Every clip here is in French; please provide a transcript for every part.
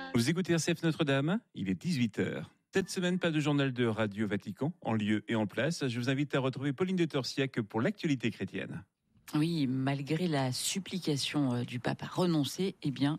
Vous écoutez RCF Notre-Dame, il est 18h. Cette semaine, pas de journal de Radio Vatican, en lieu et en place. Je vous invite à retrouver Pauline de Torsiac pour l'actualité chrétienne. Oui, malgré la supplication du pape à renoncer,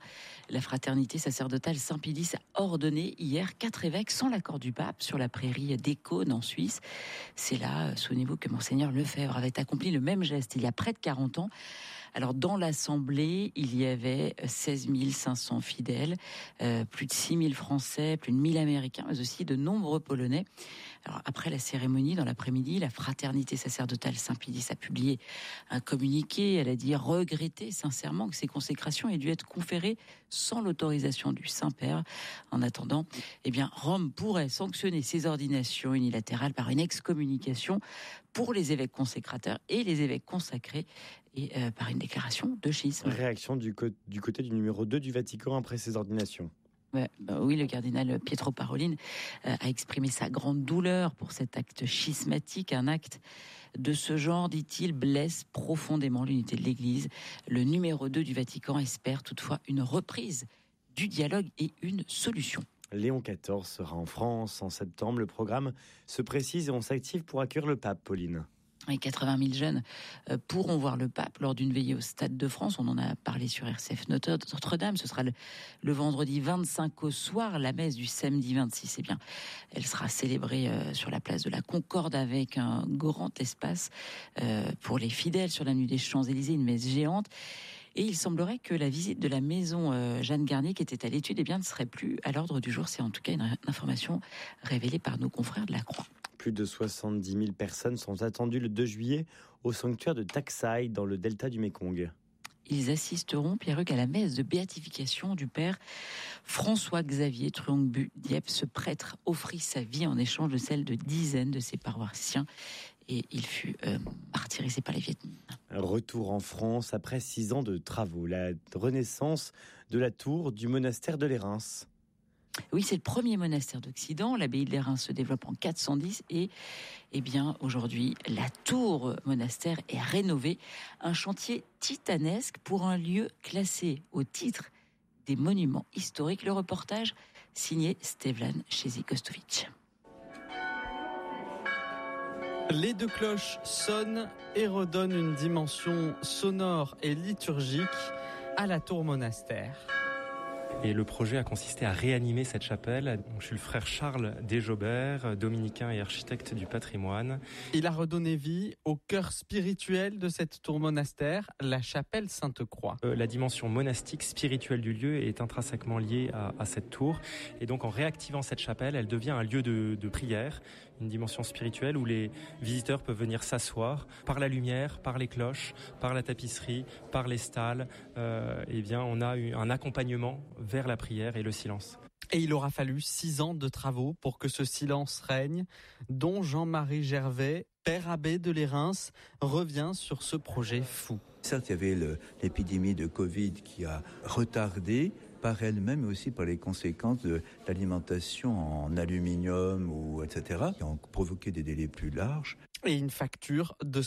la fraternité sacerdotale Saint-Pédis a ordonné hier 4 évêques sans l'accord du pape sur la prairie d'Ecône en Suisse. C'est là, souvenez-vous, que Monseigneur Lefebvre avait accompli le même geste il y a près de 40 ans. Alors, dans l'Assemblée, il y avait 16 500 fidèles, plus de 6 000 Français, plus de 1 000 Américains, mais aussi de nombreux Polonais. Alors, après la cérémonie, dans l'après-midi, la fraternité sacerdotale Saint-Pédis a publié un communiqué. Elle a dit regretter sincèrement que ces consécrations aient dû être conférées sans l'autorisation du Saint-Père. En attendant, Rome pourrait sanctionner ces ordinations unilatérales par une excommunication pour les évêques consécrateurs et les évêques consacrés et par une déclaration de schisme. Réaction du côté du numéro 2 du Vatican après ces ordinations. Oui, le cardinal Pietro Parolin a exprimé sa grande douleur pour cet acte schismatique. Un acte de ce genre, dit-il, blesse profondément l'unité de l'Église. Le numéro 2 du Vatican espère toutefois une reprise du dialogue et une solution. Léon XIV sera en France en septembre. Le programme se précise et on s'active pour accueillir le pape, Pauline. Et 80 000 jeunes pourront voir le pape lors d'une veillée au Stade de France. On en a parlé sur RCF Notre-Dame. Ce sera le vendredi 25 au soir. La messe du samedi 26, elle sera célébrée sur la place de la Concorde avec un grand espace pour les fidèles sur l'avenue des Champs-Élysées, une messe géante. Et il semblerait que la visite de la maison Jeanne Garnier, qui était à l'étude, ne serait plus à l'ordre du jour. C'est en tout cas une information révélée par nos confrères de la Croix. Plus de 70 000 personnes sont attendues le 2 juillet au sanctuaire de Taksai, dans le delta du Mékong. Ils assisteront, Pierre-Hugues, à la messe de béatification du père François-Xavier Truongbu Diep. Ce prêtre offrit sa vie en échange de celle de dizaines de ses paroissiens. Et il fut martyrisé par les Viet Minh. Retour en France après 6 ans de travaux. La renaissance de la tour du monastère de Lérins. Oui, c'est le premier monastère d'Occident. L'abbaye de Lérins se développe en 410 et aujourd'hui, la tour monastère est rénovée. Un chantier titanesque pour un lieu classé au titre des monuments historiques. Le reportage signé Stevlan Chezi-Kostovic. Les 2 cloches sonnent et redonnent une dimension sonore et liturgique à la tour monastère. Et le projet a consisté à réanimer cette chapelle. Je suis le frère Charles Desjobert, dominicain et architecte du patrimoine. Il a redonné vie au cœur spirituel de cette tour monastère, la chapelle Sainte-Croix. La dimension monastique, spirituelle du lieu est intrinsèquement liée à cette tour. Et donc en réactivant cette chapelle, elle devient un lieu de prière, une dimension spirituelle où les visiteurs peuvent venir s'asseoir par la lumière, par les cloches, par la tapisserie, par les stalles. On a eu un accompagnement vers la prière et le silence. Et il aura fallu 6 ans de travaux pour que ce silence règne, dont Jean-Marie Gervais, père abbé de Lérins, revient sur ce projet fou. Certes, il y avait l'épidémie de Covid qui a retardé par elle-même, mais aussi par les conséquences de l'alimentation en aluminium etc., qui ont provoqué des délais plus larges. Et une facture de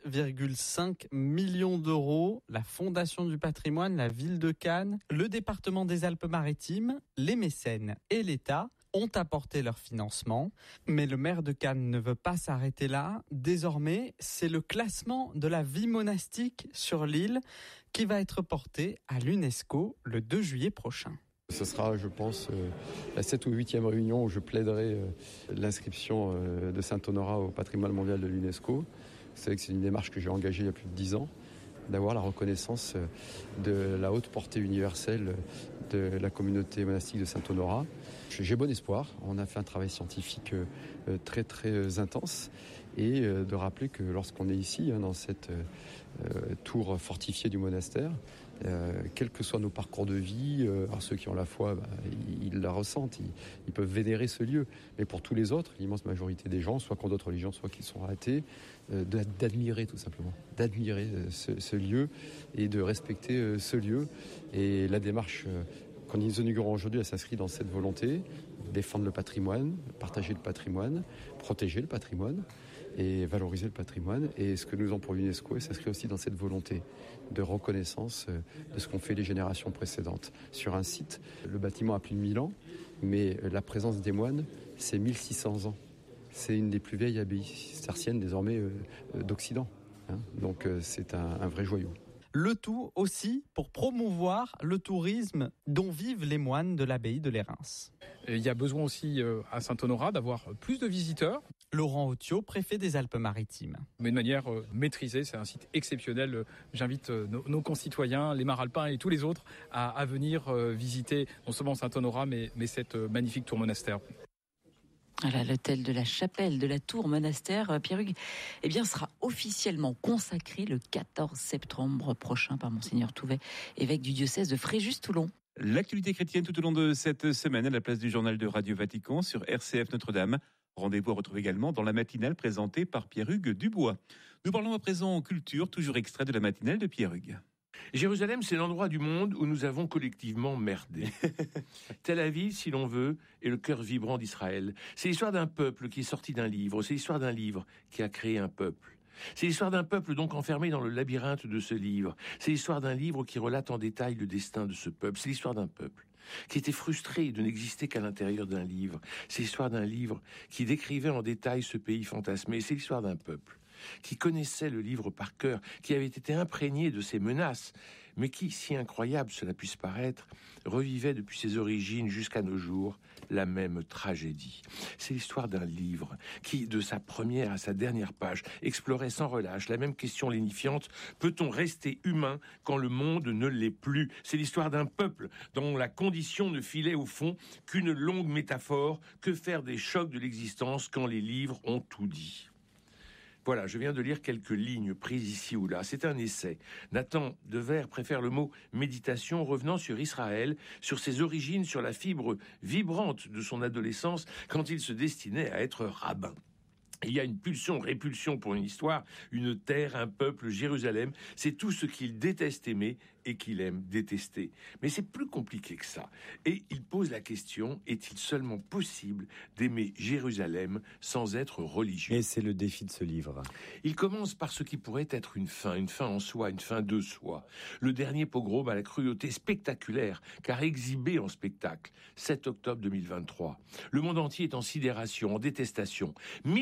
7,5 millions d'euros. La Fondation du patrimoine, la ville de Cannes, le département des Alpes-Maritimes, les mécènes et l'État ont apporté leur financement. Mais le maire de Cannes ne veut pas s'arrêter là. Désormais, c'est le classement de la vie monastique sur l'île qui va être porté à l'UNESCO le 2 juillet prochain. Ce sera, je pense, la 7e ou 8e réunion où je plaiderai l'inscription de Saint-Honorat au patrimoine mondial de l'UNESCO. Vous savez que c'est une démarche que j'ai engagée il y a plus de 10 ans, d'avoir la reconnaissance de la haute portée universelle de la communauté monastique de Saint-Honorat. J'ai bon espoir. On a fait un travail scientifique très très intense et de rappeler que lorsqu'on est ici, dans cette tour fortifiée du monastère, quels que soient nos parcours de vie, alors ceux qui ont la foi, ils la ressentent, ils peuvent vénérer ce lieu. Mais pour tous les autres, l'immense majorité des gens, soit qui ont d'autres religions, soit qui sont athées, d'admirer tout simplement, d'admirer ce lieu et de respecter ce lieu. Et la démarche qu'on nous inaugurons aujourd'hui, elle s'inscrit dans cette volonté, défendre le patrimoine, partager le patrimoine, protéger le patrimoine et valoriser le patrimoine. Et ce que nous avons pour l'UNESCO s'inscrit aussi dans cette volonté de reconnaissance de ce qu'ont fait les générations précédentes. Sur un site, le bâtiment a plus de 1000 ans, mais la présence des moines, c'est 1600 ans. C'est une des plus vieilles abbayes cisterciennes désormais d'Occident. Donc c'est un vrai joyau. Le tout aussi pour promouvoir le tourisme dont vivent les moines de l'abbaye de Lérins. Il y a besoin aussi à Saint-Honorat d'avoir plus de visiteurs. Laurent Autiot, préfet des Alpes-Maritimes. Mais de manière maîtrisée, c'est un site exceptionnel. J'invite nos concitoyens, les Maralpins et tous les autres à venir visiter non seulement Saint-Honorat mais cette magnifique tour monastère. Voilà, l'hôtel de la Chapelle de la Tour Monastère, Pierre-Hugues, sera officiellement consacré le 14 septembre prochain par Monseigneur Touvet, évêque du diocèse de Fréjus-Toulon. L'actualité chrétienne tout au long de cette semaine à la place du journal de Radio Vatican sur RCF Notre-Dame. Rendez-vous à retrouver également dans la matinale présentée par Pierre-Hugues Dubois. Nous parlons à présent en culture, toujours extrait de la matinale de Pierre-Hugues. Jérusalem, c'est l'endroit du monde où nous avons collectivement merdé. Tel Aviv, si l'on veut, est le cœur vibrant d'Israël. C'est l'histoire d'un peuple qui est sorti d'un livre. C'est l'histoire d'un livre qui a créé un peuple. C'est l'histoire d'un peuple donc enfermé dans le labyrinthe de ce livre. C'est l'histoire d'un livre qui relate en détail le destin de ce peuple. C'est l'histoire d'un peuple qui était frustré de n'exister qu'à l'intérieur d'un livre. C'est l'histoire d'un livre qui décrivait en détail ce pays fantasmé. C'est l'histoire d'un peuple qui connaissait le livre par cœur, qui avait été imprégné de ses menaces, mais qui, si incroyable cela puisse paraître, revivait depuis ses origines jusqu'à nos jours la même tragédie. C'est l'histoire d'un livre qui, de sa première à sa dernière page, explorait sans relâche la même question lénifiante: peut-on rester humain quand le monde ne l'est plus? C'est l'histoire d'un peuple dont la condition ne filait au fond qu'une longue métaphore: que faire des chocs de l'existence quand les livres ont tout dit? Voilà, je viens de lire quelques lignes prises ici ou là. C'est un essai. Nathan Devers préfère le mot méditation, revenant sur Israël, sur ses origines, sur la fibre vibrante de son adolescence quand il se destinait à être rabbin. Il y a une pulsion-répulsion pour une histoire, une terre, un peuple, Jérusalem. C'est tout ce qu'il déteste aimer et qu'il aime détester. Mais c'est plus compliqué que ça. Et il pose la question: est-il seulement possible d'aimer Jérusalem sans être religieux? Et c'est le défi de ce livre. Il commence par ce qui pourrait être une fin en soi, une fin de soi. Le dernier pogrom à la cruauté spectaculaire, car exhibé en spectacle, 7 octobre 2023. Le monde entier est en sidération, en détestation.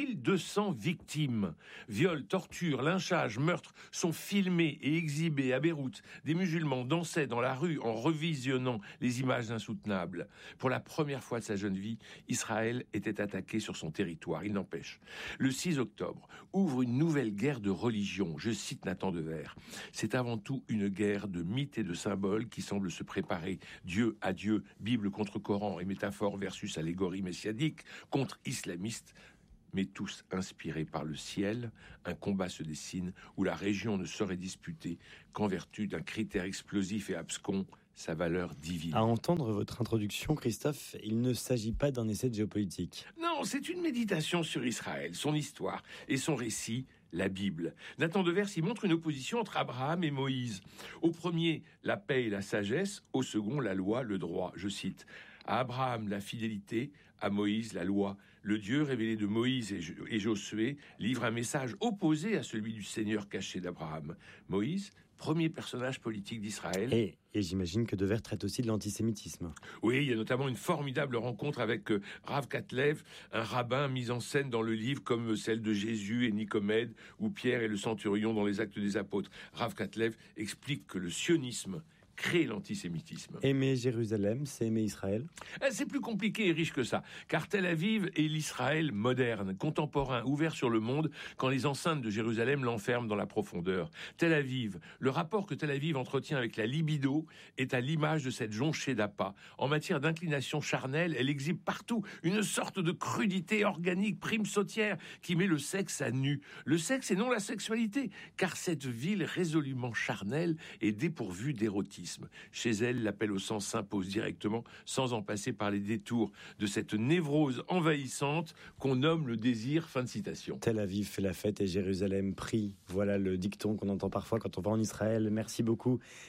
1200 victimes, viols, tortures, lynchages, meurtres sont filmés et exhibés à Beyrouth. Des musulmans dansaient dans la rue en revisionnant les images insoutenables. Pour la première fois de sa jeune vie, Israël était attaqué sur son territoire. Il n'empêche. Le 6 octobre ouvre une nouvelle guerre de religion. Je cite Nathan Devers. C'est avant tout une guerre de mythes et de symboles qui semble se préparer. Dieu à Dieu, Bible contre Coran et métaphore versus allégorie messianique contre islamistes, mais tous inspirés par le ciel. Un combat se dessine où la région ne serait disputée qu'en vertu d'un critère explosif et abscon: sa valeur divine. À entendre votre introduction, Christophe, il ne s'agit pas d'un essai de géopolitique. Non, c'est une méditation sur Israël, son histoire et son récit, la Bible. Nathan Devers y montre une opposition entre Abraham et Moïse. Au premier, la paix et la sagesse. Au second, la loi, le droit. Je cite: à Abraham, la fidélité; à Moïse, la loi. Le Dieu révélé de Moïse et Josué livre un message opposé à celui du Seigneur caché d'Abraham. Moïse, premier personnage politique d'Israël. Et j'imagine que Devers traite aussi de l'antisémitisme. Oui, il y a notamment une formidable rencontre avec Rav Katlev, un rabbin mis en scène dans le livre comme celle de Jésus et Nicomède, ou Pierre et le centurion dans les Actes des Apôtres. Rav Katlev explique que le sionisme crée l'antisémitisme. Aimer Jérusalem, c'est aimer Israël? C'est plus compliqué et riche que ça, car Tel Aviv est l'Israël moderne, contemporain, ouvert sur le monde, quand les enceintes de Jérusalem l'enferment dans la profondeur. Tel Aviv, le rapport que Tel Aviv entretient avec la libido est à l'image de cette jonchée d'appât. En matière d'inclination charnelle, elle exhibe partout une sorte de crudité organique, prime sautière, qui met le sexe à nu. Le sexe et non la sexualité, car cette ville résolument charnelle est dépourvue d'érotisme. Chez elle, l'appel au sang s'impose directement, sans en passer par les détours de cette névrose envahissante qu'on nomme le désir. Fin de citation. Tel Aviv fait la fête et Jérusalem prie. Voilà le dicton qu'on entend parfois quand on va en Israël. Merci beaucoup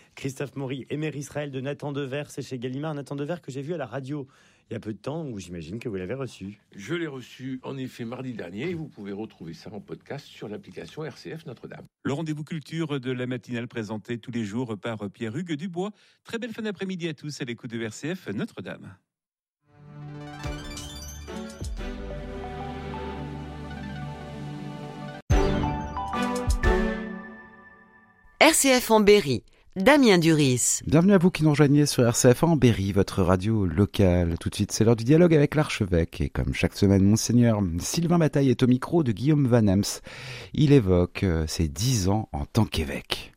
Christophe Maury, Aimer Israël de Nathan Dever, c'est chez Gallimard. Nathan Dever que j'ai vu à la radio il y a peu de temps, où j'imagine que vous l'avez reçu. Je l'ai reçu en effet mardi dernier et vous pouvez retrouver ça en podcast sur l'application RCF Notre-Dame. Le rendez-vous culture de la matinale présenté tous les jours par Pierre-Hugues Dubois. Très belle fin d'après-midi à tous à l'écoute de RCF Notre-Dame. RCF en Berry, Damien Duris. Bienvenue à vous qui nous rejoignez sur RCF en Berry, votre radio locale. Tout de suite, c'est l'heure du dialogue avec l'archevêque. Et comme chaque semaine, Monseigneur Sylvain Bataille est au micro de Guillaume Van Ems. Il évoque ses 10 ans en tant qu'évêque.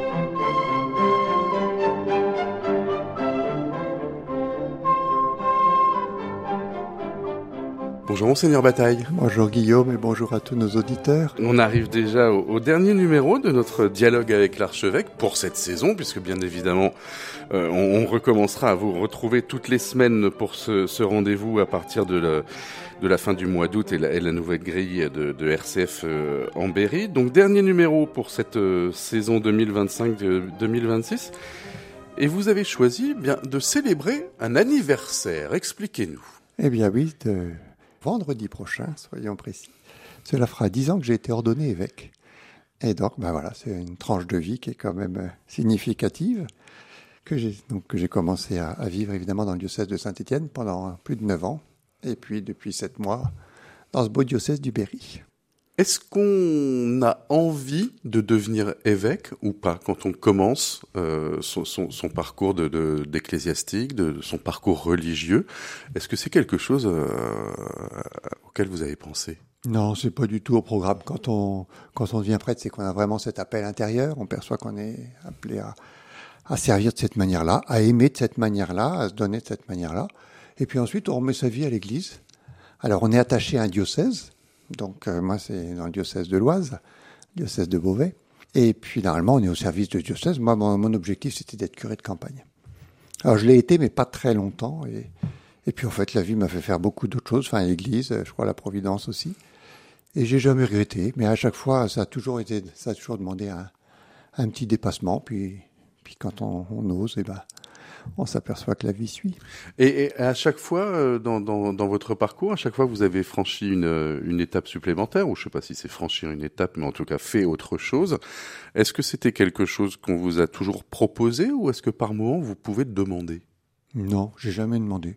Bonjour Monseigneur Bataille. Bonjour Guillaume et bonjour à tous nos auditeurs. On arrive déjà au dernier numéro de notre dialogue avec l'archevêque pour cette saison, puisque bien évidemment on recommencera à vous retrouver toutes les semaines pour ce rendez-vous à partir de la fin du mois d'août et la nouvelle grille de RCF en Berry. Donc dernier numéro pour cette saison 2025-2026. Et vous avez choisi de célébrer un anniversaire. Expliquez-nous. Eh bien oui, vendredi prochain, soyons précis. Cela fera 10 ans que j'ai été ordonné évêque. Et donc, voilà, c'est une tranche de vie qui est quand même significative, que j'ai commencé à vivre évidemment dans le diocèse de Saint-Étienne pendant plus de 9 ans, et puis depuis 7 mois dans ce beau diocèse du Berry. Est-ce qu'on a envie de devenir évêque ou pas quand on commence son parcours d'ecclésiastique, de son parcours religieux? Est-ce que c'est quelque chose auquel vous avez pensé? Non, c'est pas du tout au programme. Quand on devient prêtre, c'est qu'on a vraiment cet appel intérieur. On perçoit qu'on est appelé à servir de cette manière-là, à aimer de cette manière-là, à se donner de cette manière-là. Et puis ensuite, on remet sa vie à l'Église. Alors, on est attaché à un diocèse. Donc, moi, c'est dans le diocèse de l'Oise, le diocèse de Beauvais. Et puis, normalement, on est au service du diocèse. Moi, mon objectif, c'était d'être curé de campagne. Alors, je l'ai été, mais pas très longtemps. Et puis, en fait, la vie m'a fait faire beaucoup d'autres choses. Enfin, l'église, je crois, la Providence aussi. Et j'ai jamais regretté. Mais à chaque fois, ça a toujours demandé un petit dépassement. Puis quand on ose, on s'aperçoit que la vie suit. Et à chaque fois, dans votre parcours, à chaque fois, vous avez franchi une étape supplémentaire, ou je ne sais pas si c'est franchir une étape, mais en tout cas fait autre chose. Est-ce que c'était quelque chose qu'on vous a toujours proposé, ou est-ce que par moment, vous pouvez demander? Non, j'ai jamais demandé.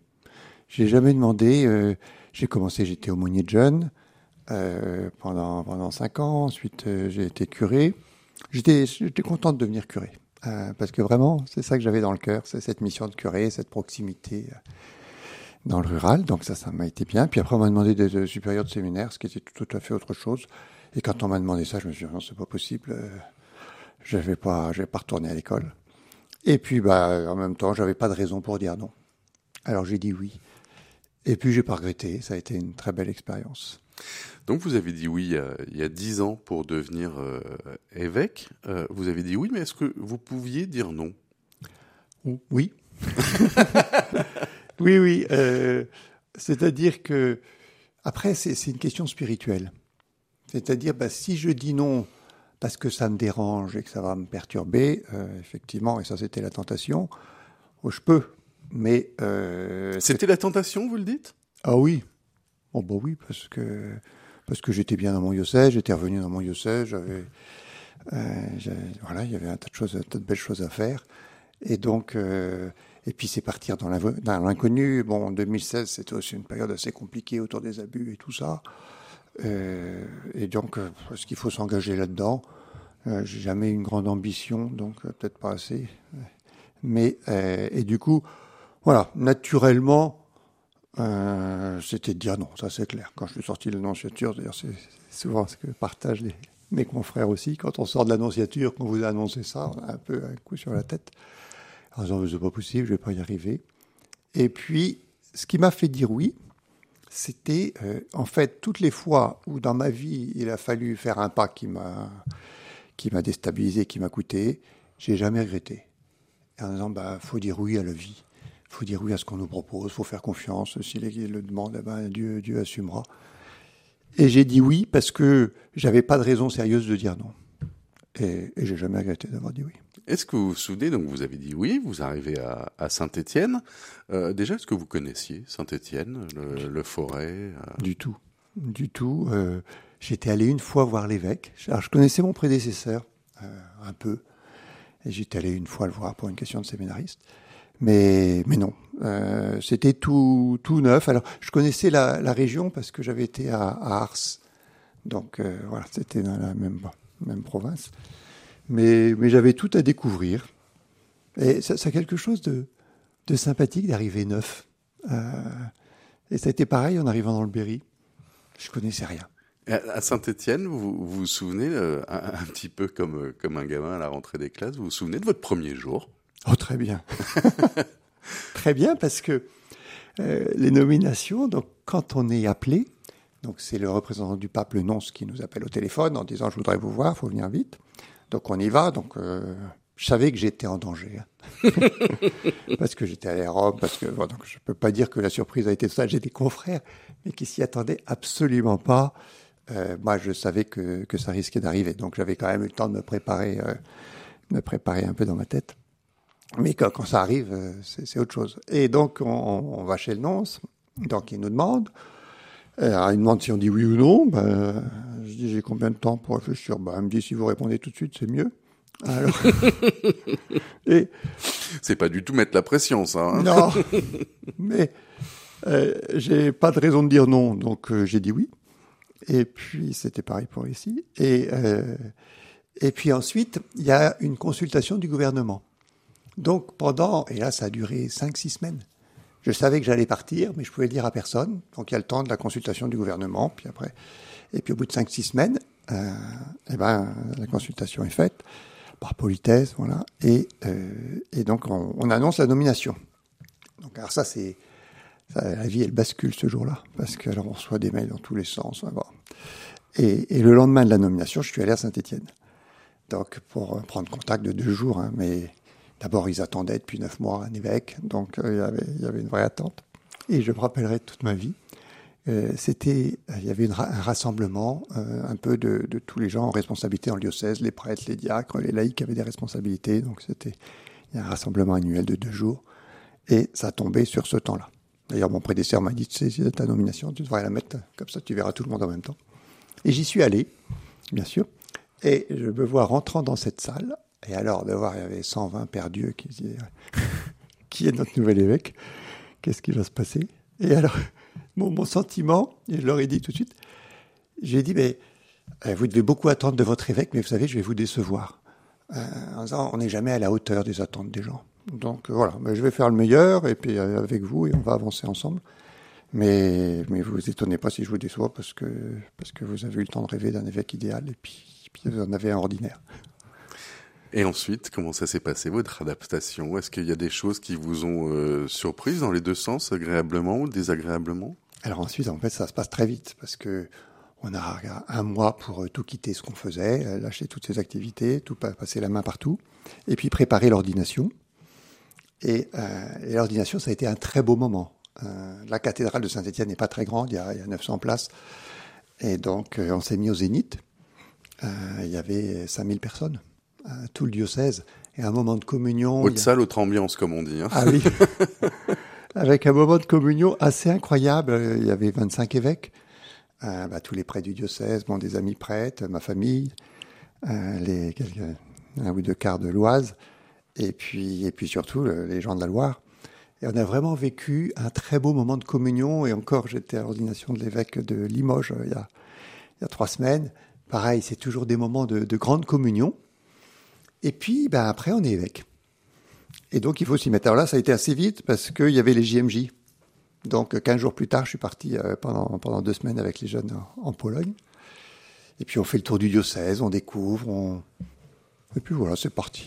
J'ai commencé, j'étais aumônier de jeunes pendant 5 ans. Ensuite, j'ai été curé. J'étais content de devenir curé. Parce que vraiment, c'est ça que j'avais dans le cœur, c'est cette mission de curé, cette proximité dans le rural. Donc ça m'a été bien. Puis après, on m'a demandé d'être supérieur de séminaire, ce qui était tout à fait autre chose. Et quand on m'a demandé ça, je me suis dit, non, c'est pas possible. Je vais pas retourner à l'école. Et puis, en même temps, j'avais pas de raison pour dire non. Alors j'ai dit oui. Et puis, j'ai pas regretté. Ça a été une très belle expérience. Donc vous avez dit oui il y a 10 ans pour devenir évêque. Vous avez dit oui, mais est-ce que vous pouviez dire non? Oui. Oui. C'est-à-dire que, après, c'est une question spirituelle. C'est-à-dire, si je dis non parce que ça me dérange et que ça va me perturber, effectivement, et ça c'était la tentation, je peux. Mais c'était la tentation, vous le dites? Ah oui. Oui, parce que j'étais bien dans mon diocèse, j'étais revenu dans mon diocèse, il y avait un tas de belles choses à faire. Et donc, et puis c'est partir dans l'inconnu. Bon, en 2016, c'était aussi une période assez compliquée autour des abus et tout ça. Et donc, est-ce qu'il faut s'engager là-dedans? J'ai jamais eu une grande ambition, donc peut-être pas assez. Mais, et du coup, voilà, naturellement, c'était de dire non, ça c'est clair. Quand je suis sorti de l'annonciature, d'ailleurs c'est souvent ce que partagent mes confrères aussi, quand on sort de l'annonciature, qu'on vous a annoncé ça, on a un peu un coup sur la tête, en disant c'est pas possible, je vais pas y arriver. Et puis, ce qui m'a fait dire oui, c'était en fait toutes les fois où dans ma vie il a fallu faire un pas qui m'a déstabilisé, qui m'a coûté, j'ai jamais regretté. Et en disant faut dire oui à la vie. Il faut dire oui à ce qu'on nous propose, il faut faire confiance. Si l'Église le demande, Dieu assumera. Et j'ai dit oui parce que j'avais pas de raison sérieuse de dire non. Et j'ai jamais regretté d'avoir dit oui. Est-ce que vous vous souvenez, donc vous avez dit oui, vous arrivez à Saint-Étienne. Déjà, est-ce que vous connaissiez Saint-Étienne, le Forêt Du tout. J'étais allé une fois voir l'évêque. Alors, je connaissais mon prédécesseur un peu. Et j'étais allé une fois le voir pour une question de séminariste. Mais non, c'était tout neuf. Alors, je connaissais la région parce que j'avais été à Ars. Donc, voilà, c'était dans la même province. Mais j'avais tout à découvrir. Et ça a quelque chose de sympathique d'arriver neuf. Et ça a été pareil en arrivant dans le Berry. Je connaissais rien. À Saint-Étienne, vous vous souvenez, un petit peu comme un gamin à la rentrée des classes, vous vous souvenez de votre premier jour? Oh, très bien. Très bien, parce que les nominations, donc, quand on est appelé, donc c'est le représentant du pape, le nonce, qui nous appelle au téléphone en disant « Je voudrais vous voir, il faut venir vite ». Donc on y va, donc je savais que j'étais en danger. Hein. Parce que j'étais allé à Rome, parce que bon, donc je ne peux pas dire que la surprise a été totale. J'ai des confrères, mais qui s'y attendaient absolument pas. Moi, je savais que ça risquait d'arriver. Donc j'avais quand même eu le temps de me préparer un peu dans ma tête. Mais quand ça arrive, c'est autre chose. Et donc on va chez le nonce, donc il nous demande. Alors, il me demande si on dit oui ou non. Je dis j'ai combien de temps pour réfléchir. Il me dit si vous répondez tout de suite, c'est mieux. Alors, c'est pas du tout mettre la pression, ça. Hein. Non, mais j'ai pas de raison de dire non, donc j'ai dit oui. Et puis c'était pareil pour ici. Et puis ensuite, il y a une consultation du gouvernement. Donc et là ça a duré 5-6 semaines. Je savais que j'allais partir, mais je pouvais le dire à personne. Donc il y a le temps de la consultation du gouvernement, puis après, et puis au bout de 5-6 semaines, la consultation est faite par politesse, voilà. Et donc on annonce la nomination. Donc alors la vie elle bascule ce jour-là, parce que alors on reçoit des mails dans tous les sens. Bon. Et le lendemain de la nomination, je suis allé à Saint-Étienne. Donc pour prendre contact de 2 jours, hein, mais d'abord, ils attendaient depuis 9 mois un évêque, donc il y avait une vraie attente. Et je me rappellerai toute ma vie. Il y avait un rassemblement un peu de tous les gens en responsabilité en diocèse, les prêtres, les diacres, les laïcs avaient des responsabilités. Donc il y a un rassemblement annuel de 2 jours. Et ça tombait sur ce temps-là. D'ailleurs, mon prédécesseur m'a dit, c'est ta nomination, tu devrais la mettre comme ça, tu verras tout le monde en même temps. Et j'y suis allé, bien sûr. Et je me vois rentrant dans cette salle. Et alors, de voir, il y avait 120 pères Dieu qui disaient qui est notre nouvel évêque? Qu'est-ce qui va se passer? Et alors, mon sentiment, et je leur ai dit tout de suite, j'ai dit, mais vous devez beaucoup attendre de votre évêque, mais vous savez, je vais vous décevoir. En disant, on n'est jamais à la hauteur des attentes des gens. Donc voilà, je vais faire le meilleur, et puis avec vous, et on va avancer ensemble. Mais vous étonnez pas si je vous déçois, parce que vous avez eu le temps de rêver d'un évêque idéal, et puis vous en avez un ordinaire. Et ensuite, comment ça s'est passé, votre adaptation? Est-ce qu'il y a des choses qui vous ont surprise dans les 2 sens, agréablement ou désagréablement? Alors ensuite, en fait, ça se passe très vite, parce que on a 1 mois pour tout quitter ce qu'on faisait, lâcher toutes ces activités, tout passer la main partout, et puis préparer l'ordination. Et l'ordination, ça a été un très beau moment. La cathédrale de Saint-Étienne n'est pas très grande, il y a 900 places, et donc on s'est mis au zénith. Il y avait 5000 personnes. Tout le diocèse, et un moment de communion. Haute salle, autre ambiance, comme on dit. Hein. Ah oui, avec un moment de communion assez incroyable. Il y avait 25 évêques, tous les prêtres du diocèse, des amis prêtres, ma famille, 1 ou 2 quarts de l'Oise, et puis surtout les gens de la Loire. Et on a vraiment vécu un très beau moment de communion, et encore, j'étais à l'ordination de l'évêque de Limoges il y a 3 semaines. Pareil, c'est toujours des moments de grande communion. Et puis, après, on est évêque. Et donc, il faut s'y mettre. Alors là, ça a été assez vite parce qu'il y avait les JMJ. Donc, 15 jours plus tard, je suis parti pendant 2 semaines avec les jeunes en Pologne. Et puis, on fait le tour du diocèse, on découvre, et puis voilà, c'est parti.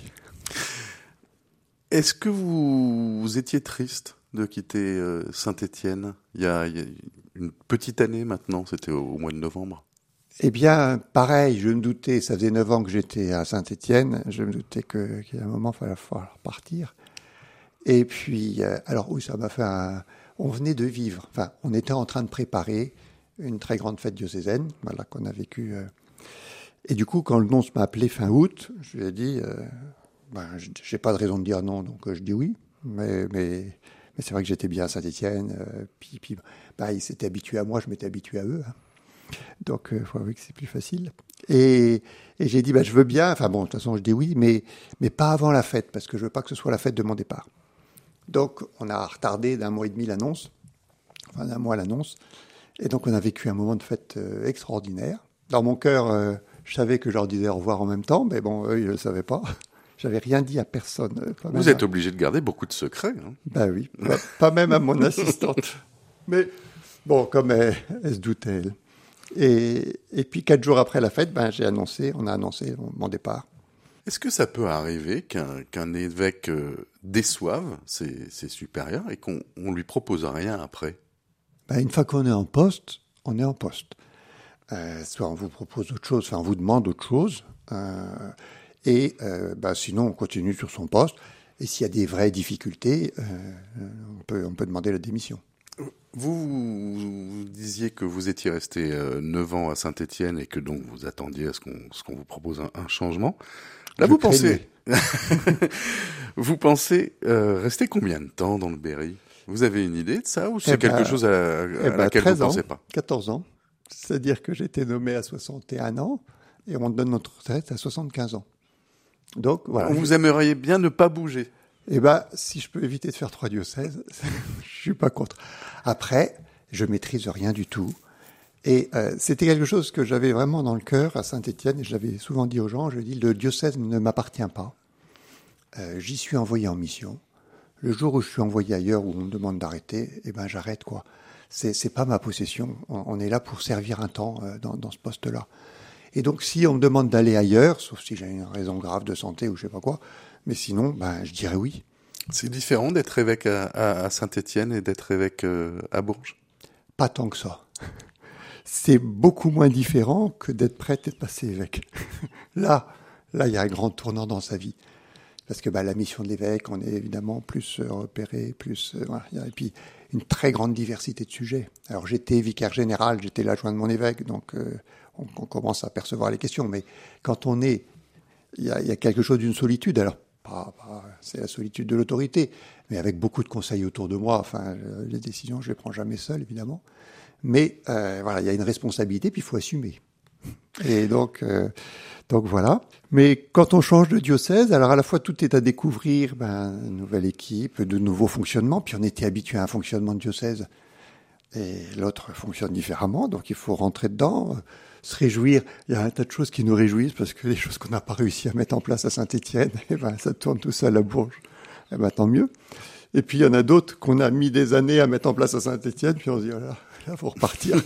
Est-ce que vous étiez triste de quitter Saint-Étienne il y a une petite année maintenant, c'était au mois de novembre? Eh bien, pareil, je me doutais, ça faisait 9 ans que j'étais à Saint-Étienne, je me doutais qu'il y a un moment, il fallait partir. Et puis, alors oui, ça m'a fait on venait de vivre, on était en train de préparer une très grande fête diocésaine, voilà, qu'on a vécue. Et du coup, quand le nonce m'a appelé fin août, je lui ai dit, j'ai pas de raison de dire non, donc je dis oui. Mais c'est vrai que j'étais bien à Saint-Étienne. Puis ils s'étaient habitués à moi, je m'étais habitué à eux. Hein. Donc, il faut avouer que c'est plus facile. Et j'ai dit, je veux bien. Enfin bon, de toute façon, je dis oui, mais pas avant la fête, parce que je veux pas que ce soit la fête de mon départ. Donc, on a retardé d'1 mois et demi l'annonce. Enfin, d'1 mois l'annonce. Et donc, on a vécu un moment de fête extraordinaire. Dans mon cœur, je savais que je leur disais au revoir en même temps, mais bon, eux, ils ne le savaient pas. J'avais rien dit à personne. Vous êtes obligé de garder beaucoup de secrets. Hein. Ben oui, pas même à mon assistante. Mais bon, comme elle se doutait, elle. Et puis 4 jours après la fête, on a annoncé mon départ. Est-ce que ça peut arriver qu'un évêque déçoive ses supérieurs et qu'on lui propose rien après ? Une fois qu'on est en poste, on est en poste. Soit on vous propose autre chose, on vous demande autre chose. Sinon, on continue sur son poste. Et s'il y a des vraies difficultés, on peut demander la démission. Vous disiez que vous étiez resté 9 ans à Saint-Étienne et que donc vous attendiez à ce qu'on vous propose un changement. Là, vous pensez rester combien de temps dans le Berry ? Vous avez une idée de ça ou c'est quelque chose à laquelle vous ne pensez pas ? 14 ans. C'est-à-dire que j'ai été nommé à 61 ans et on donne notre retraite à 75 ans. Donc, voilà. Vous aimeriez bien ne pas bouger ? Si je peux éviter de faire 3 diocèses, je suis pas contre. Après, je maîtrise rien du tout. Et c'était quelque chose que j'avais vraiment dans le cœur à Saint-Étienne. Et je l'avais souvent dit aux gens, je dis, le diocèse ne m'appartient pas. J'y suis envoyé en mission. Le jour où je suis envoyé ailleurs, où on me demande d'arrêter, j'arrête, quoi. C'est pas ma possession. On est là pour servir un temps dans ce poste-là. Et donc, si on me demande d'aller ailleurs, sauf si j'ai une raison grave de santé ou je sais pas quoi, mais sinon, je dirais oui. C'est différent d'être évêque à Saint-Étienne et d'être évêque à Bourges ? Pas tant que ça. C'est beaucoup moins différent que d'être prêtre et de passer évêque. Là, il y a un grand tournant dans sa vie. Parce que la mission de l'évêque, on est évidemment plus repéré, et puis une très grande diversité de sujets. Alors j'étais vicaire général, j'étais l'adjoint de mon évêque, donc on commence à percevoir les questions. Mais quand on est, il y a quelque chose d'une solitude. Alors c'est la solitude de l'autorité, mais avec beaucoup de conseils autour de moi. Les décisions, je les prends jamais seul, évidemment. Mais il y a une responsabilité, puis il faut assumer. Et donc voilà. Mais quand on change de diocèse, alors à la fois tout est à découvrir, une nouvelle équipe, de nouveaux fonctionnements, puis on était habitué à un fonctionnement de diocèse, et l'autre fonctionne différemment, donc il faut rentrer dedans, se réjouir. Il y a un tas de choses qui nous réjouissent, parce que les choses qu'on n'a pas réussi à mettre en place à Saint-Étienne, ça tourne tout seul à Bourges, tant mieux. Et puis il y en a d'autres qu'on a mis des années à mettre en place à Saint-Étienne, puis on se dit, là, faut repartir.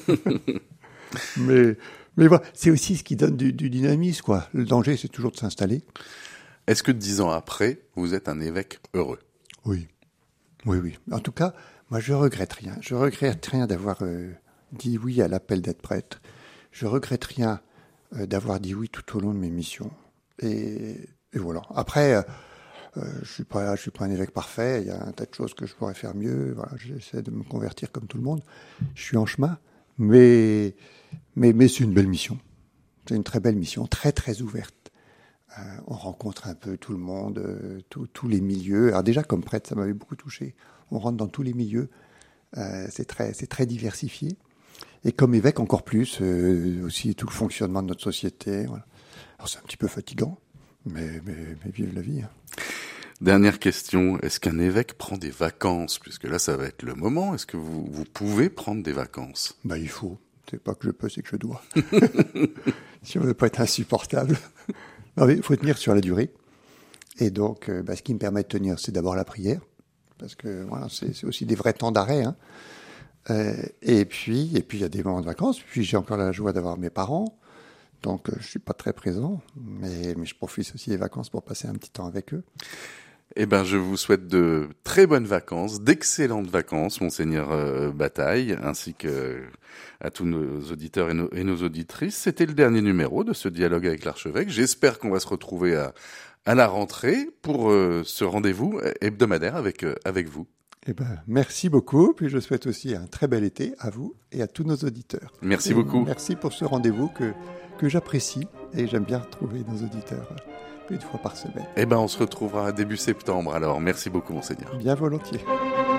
Mais voilà, c'est aussi ce qui donne du dynamisme, quoi. Le danger, c'est toujours de s'installer. Est-ce que 10 ans après, vous êtes un évêque heureux ? Oui. En tout cas, moi, je regrette rien. Je regrette rien d'avoir dit oui à l'appel d'être prêtre. Je regrette rien d'avoir dit oui tout au long de mes missions. Et voilà. Après, je suis pas un évêque parfait. Il y a un tas de choses que je pourrais faire mieux. Voilà, j'essaie de me convertir comme tout le monde. Je suis en chemin, mais c'est une belle mission. C'est une très belle mission, très très ouverte. On rencontre un peu tout le monde, tous les milieux. Alors déjà, comme prêtre, ça m'avait beaucoup touché. On rentre dans tous les milieux. C'est très diversifié. Et comme évêque, encore plus, aussi tout le fonctionnement de notre société. Voilà. Alors c'est un petit peu fatigant, mais vive la vie. Hein. Dernière question, est-ce qu'un évêque prend des vacances ? Puisque là, ça va être le moment. Est-ce que vous pouvez prendre des vacances ? Il faut. C'est pas que je peux, c'est que je dois. Si on ne veut pas être insupportable. Il faut tenir sur la durée. Et donc, ce qui me permet de tenir, c'est d'abord la prière. Parce que voilà, c'est aussi des vrais temps d'arrêt. Hein. Et puis, il y a des moments de vacances. Puis, j'ai encore la joie d'avoir mes parents. Donc, je ne suis pas très présent. Mais je profite aussi des vacances pour passer un petit temps avec eux. Je vous souhaite de très bonnes vacances, d'excellentes vacances, Monseigneur Bataille, ainsi que à tous nos auditeurs et nos auditrices. C'était le dernier numéro de ce dialogue avec l'archevêque. J'espère qu'on va se retrouver à la rentrée pour ce rendez-vous hebdomadaire avec vous. Merci beaucoup. Puis je souhaite aussi un très bel été à vous et à tous nos auditeurs. Merci beaucoup. Merci pour ce rendez-vous que j'apprécie et j'aime bien retrouver nos auditeurs une fois par semaine. Eh ben, on se retrouvera début septembre alors. Merci beaucoup, monseigneur. Bien volontiers.